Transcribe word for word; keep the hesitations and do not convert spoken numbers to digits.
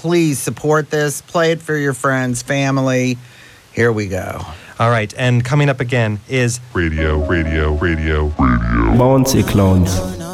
please support this. Play it for your friends, family. Here we go. All right, and coming up again is Radio, radio, radio, radio. Bouncy Clones.